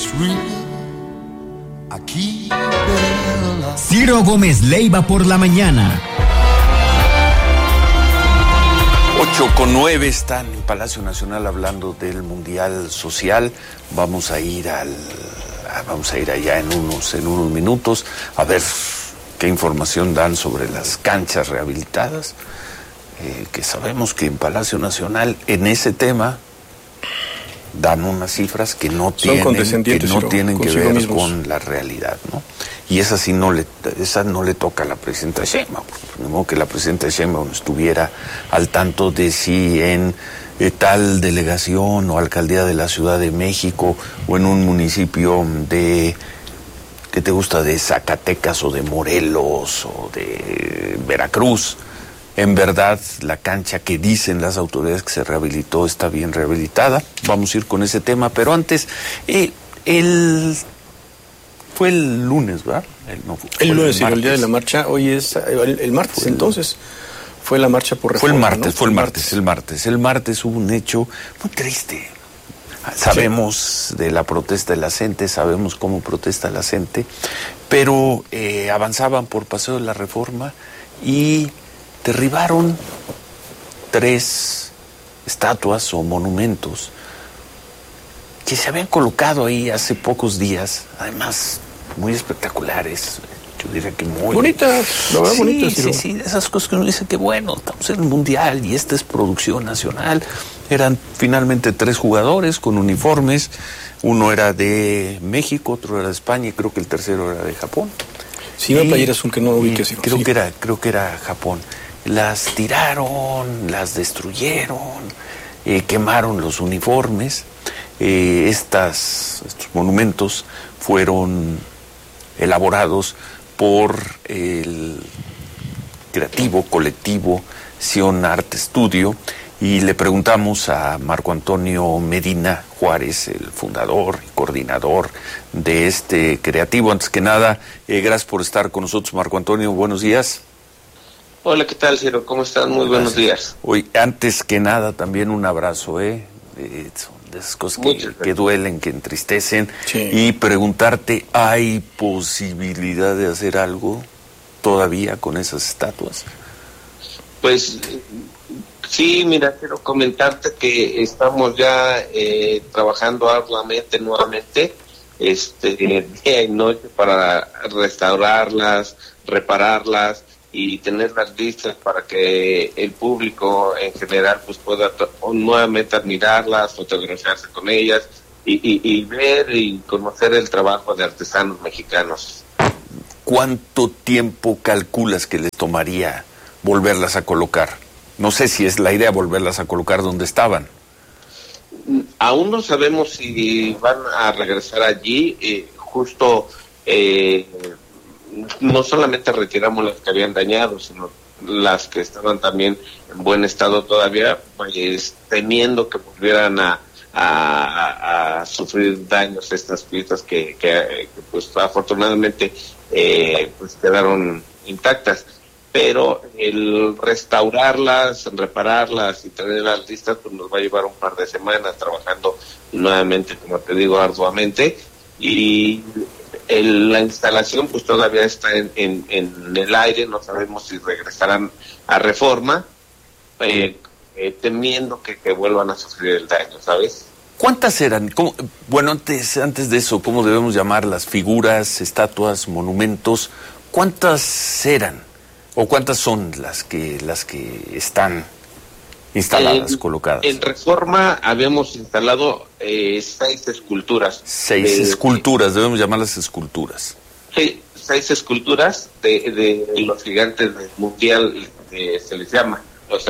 Ciro Gómez Leiva por la mañana. 8:09 están en Palacio Nacional hablando del Mundial Social. Vamos a ir allá en unos minutos a ver qué información dan sobre las canchas rehabilitadas, que sabemos que en Palacio Nacional en ese tema dan unas cifras que no tienen que ver mismos con la realidad, ¿no? Y esa no le toca a la presidenta Sheinbaum. De modo que la presidenta Sheinbaum estuviera al tanto de si en tal delegación o alcaldía de la Ciudad de México o en un municipio de, ¿qué te gusta?, de Zacatecas o de Morelos o de Veracruz, en verdad la cancha que dicen las autoridades que se rehabilitó está bien rehabilitada. Vamos a ir con ese tema, pero antes, fue el lunes, ¿verdad? El lunes, el día de la marcha. Hoy es el martes, entonces. Fue la marcha por reforma. El martes hubo un hecho muy triste. Sabemos de la protesta de la gente, sabemos cómo protesta la gente, pero avanzaban por Paseo de la Reforma y derribaron 3 estatuas o monumentos que se habían colocado ahí hace pocos días, además muy espectaculares, yo diría que muy bonitas, lo veo bonitas. Sí, esas cosas que uno dice que bueno, estamos en el Mundial y esta es producción nacional. Eran finalmente 3 jugadores con uniformes, uno era de México, otro era de España y creo que el tercero era de Japón. Sí, una playera azul que no ubiques. Creo que era Japón. Las tiraron, las destruyeron, quemaron los uniformes. Estos monumentos fueron elaborados por el creativo colectivo Sion Art Studio y le preguntamos a Marco Antonio Medina Juárez, el fundador y coordinador de este creativo. Antes que nada, gracias por estar con nosotros, Marco Antonio. Buenos días. Hola, ¿qué tal, Ciro? ¿Cómo estás? Muy buenos días. Hoy, antes que nada, también un abrazo, de esas cosas que duelen, que entristecen, sí. Y preguntarte, ¿hay posibilidad de hacer algo todavía con esas estatuas? Pues sí, mira, quiero comentarte que estamos ya trabajando arduamente nuevamente, día y noche para restaurarlas, repararlas y tenerlas listas para que el público en general pues pueda nuevamente admirarlas, fotografiarse con ellas y ver y conocer el trabajo de artesanos mexicanos. ¿Cuánto tiempo calculas que les tomaría volverlas a colocar? No sé si es la idea volverlas a colocar donde estaban. Aún no sabemos si van a regresar allí, no solamente retiramos las que habían dañado, sino las que estaban también en buen estado todavía, pues temiendo que volvieran a sufrir daños estas piezas que pues afortunadamente pues quedaron intactas. Pero el restaurarlas, repararlas y tenerlas listas, pues nos va a llevar un par de semanas trabajando nuevamente, como te digo, arduamente. Y la instalación pues todavía está en el aire, no sabemos si regresarán a Reforma, temiendo que vuelvan a sufrir el daño, ¿sabes? ¿Cuántas eran? Bueno, antes de eso, ¿cómo debemos llamarlas? Figuras, estatuas, monumentos, ¿cuántas eran? ¿O cuántas son las que están instaladas, colocadas? En Reforma habíamos instalado 6 esculturas. 6 esculturas, debemos llamarlas esculturas. Sí, 6 esculturas de los gigantes del Mundial, se les llama.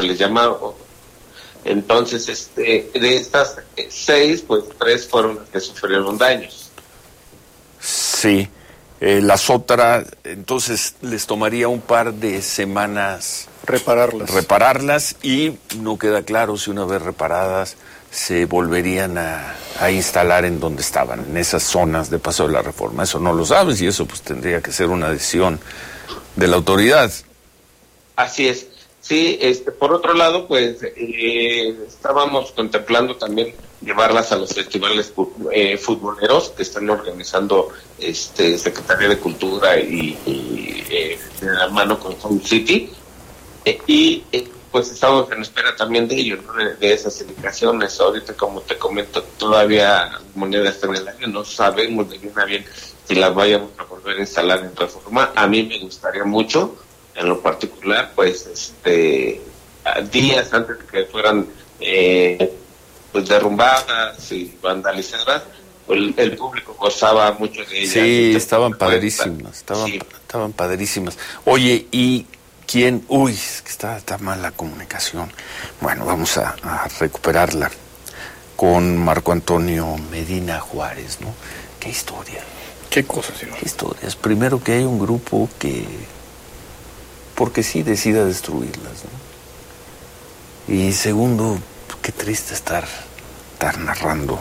Entonces, de estas 6, pues 3 fueron las que sufrieron daños. Sí. Las otras, entonces les tomaría un par de semanas repararlas y no queda claro si una vez reparadas se volverían a instalar en donde estaban, en esas zonas de Paseo de la Reforma. Eso no lo sabes y eso pues tendría que ser una decisión de la autoridad. Así es. Sí, por otro lado, pues estábamos contemplando también llevarlas a los festivales futboleros que están organizando Secretaría de Cultura y de la mano con Soul City, pues estamos en espera también de ello, ¿no? de esas indicaciones. Ahorita, como te comento, todavía Moneda está en el aire, no sabemos de bien a bien si las vayamos a volver a instalar en Reforma. A mí me gustaría mucho, en lo particular, pues días antes de que fueran pues derrumbadas y vandalizadas, el público gozaba mucho de ellas. Sí, estaban padrísimas, estaban padrísimas. Oye, ¿y quién? Uy, es que está mal la comunicación. Bueno, vamos a recuperarla con Marco Antonio Medina Juárez, ¿no? Qué historia. Qué cosas, señor. Qué historias. Primero, que hay un grupo que, porque sí, decida destruirlas, ¿no? Y segundo, qué triste estar narrando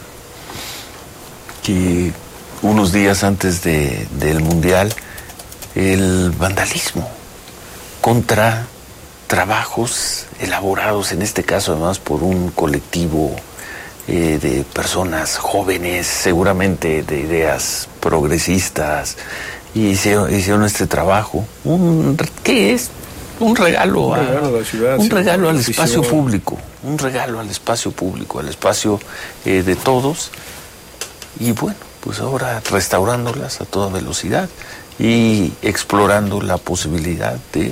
que unos días antes del Mundial, el vandalismo contra trabajos elaborados, en este caso además por un colectivo de personas jóvenes, seguramente de ideas progresistas, y hicieron este trabajo. ¿Qué es? Un regalo a la ciudad, un regalo al espacio público, un regalo al espacio público, al espacio de todos. Y bueno, pues ahora restaurándolas a toda velocidad y explorando la posibilidad de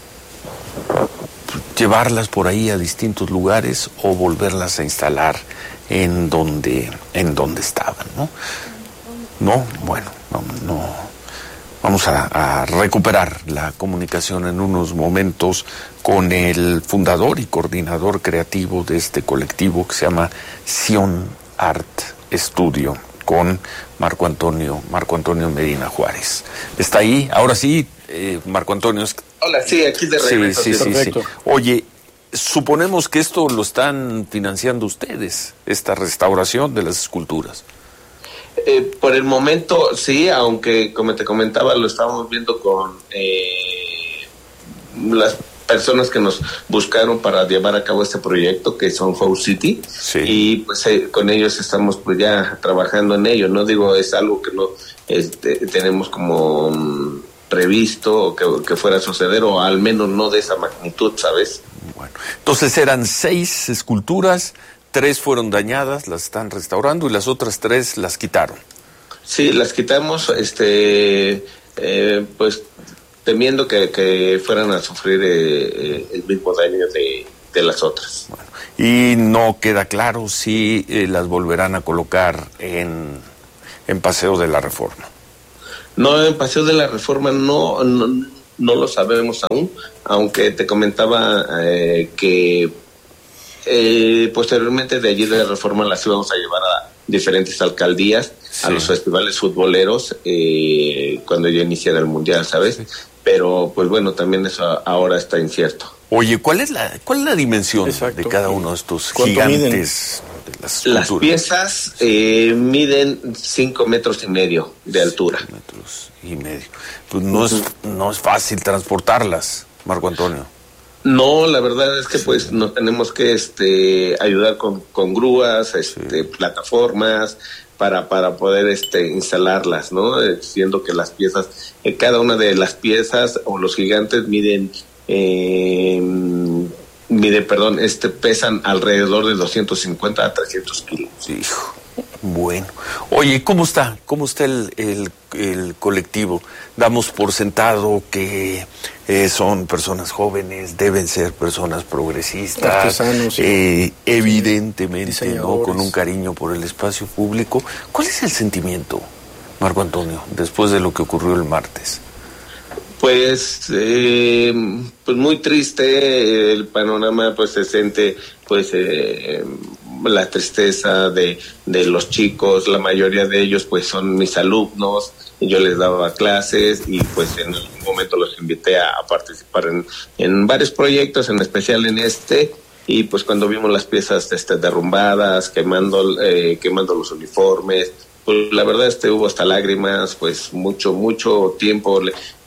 llevarlas por ahí a distintos lugares o volverlas a instalar en donde estaban, ¿no? No, bueno, no. Vamos a recuperar la comunicación en unos momentos con el fundador y coordinador creativo de este colectivo que se llama Sion Art Studio, con Marco Antonio Medina Juárez. ¿Está ahí? Ahora sí, Marco Antonio. Hola, sí, aquí de regreso. Sí. Oye, suponemos que esto lo están financiando ustedes, esta restauración de las esculturas. Por el momento sí, aunque como te comentaba, lo estábamos viendo con las personas que nos buscaron para llevar a cabo este proyecto, que son Soul City, sí. Y pues con ellos estamos pues ya trabajando en ello, no digo, es algo que no tenemos como previsto que fuera a suceder, o al menos no de esa magnitud, ¿sabes? Bueno, entonces eran 6 esculturas, 3 fueron dañadas, las están restaurando, y las otras 3 las quitaron. Sí, las quitamos, pues temiendo que fueran a sufrir el mismo daño de las otras. Bueno, y no queda claro si las volverán a colocar en Paseo de la Reforma. No, en Paseo de la Reforma no lo sabemos aún, aunque te comentaba que posteriormente de allí de la Reforma las íbamos a llevar a diferentes alcaldías, sí, a los festivales futboleros cuando ya iniciara el Mundial, ¿sabes? Sí. Pero pues bueno, también eso ahora está incierto. Oye, ¿cuál es la dimensión de cada uno de estos gigantes de las piezas? Miden 5,5 metros de altura. 5,5 metros. Pues no es fácil transportarlas, Marco Antonio. No, la verdad es que pues nos tenemos que ayudar con grúas, sí, plataformas para poder instalarlas, ¿no? Siendo que las piezas, cada una de las piezas o los gigantes pesan alrededor de 250 a 300 kilos. Hijo, bueno. Oye, ¿cómo está el colectivo? Damos por sentado que son personas jóvenes, deben ser personas progresistas, artesanos, evidentemente, ¿no? Con un cariño por el espacio público. ¿Cuál es el sentimiento, Marco Antonio, después de lo que ocurrió el martes? Pues muy triste el panorama, pues se siente la tristeza de los chicos. La mayoría de ellos pues son mis alumnos, yo les daba clases y pues en algún momento los invité a participar en varios proyectos, en especial en y pues cuando vimos las piezas derrumbadas, quemando los uniformes, pues la verdad hubo hasta lágrimas, pues mucho tiempo,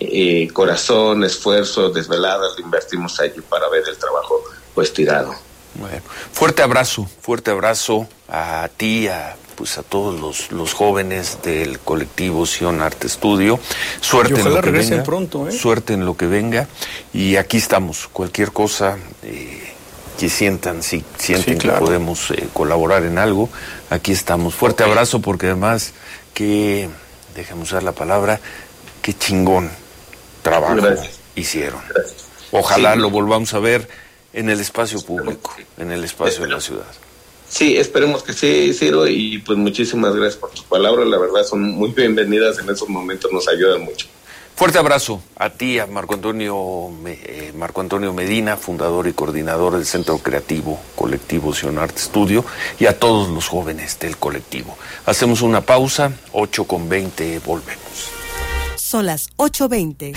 corazón, esfuerzo, desveladas, le invertimos allí para ver el trabajo pues tirado. Bueno, fuerte abrazo a ti, a todos los jóvenes del colectivo Sion Arte Estudio. Suerte en lo que venga. Pronto, Suerte en lo que venga. Y aquí estamos. Cualquier cosa que sientan que podemos colaborar en algo, aquí estamos. Fuerte abrazo, porque además déjame usar la palabra, qué chingón trabajo hicieron. Gracias. Ojalá lo volvamos a ver en el espacio público, en el espacio de la ciudad. Sí, esperemos que sí, Ciro, y pues muchísimas gracias por tus palabras, la verdad son muy bienvenidas en esos momentos, nos ayudan mucho. Fuerte abrazo a ti, a Marco Antonio Medina, fundador y coordinador del Centro Creativo Colectivo Sion Arte Estudio, y a todos los jóvenes del colectivo. Hacemos una pausa, 8:20, volvemos. Son las 8:20.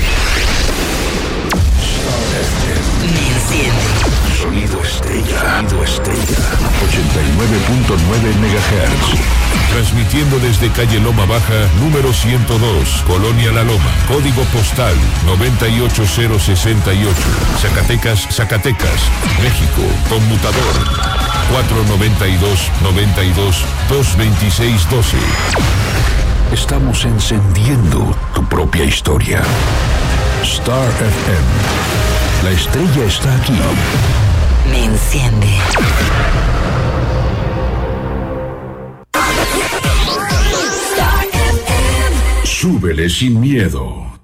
Me enciende. Sonido estrella. 89.9 MHz. Transmitiendo desde calle Loma Baja, número 102, Colonia La Loma, código postal 98068, Zacatecas, México, conmutador 492-92-226-12. Estamos encendiendo tu propia historia. Star FM. La estrella está aquí. Me enciende. Súbele sin miedo.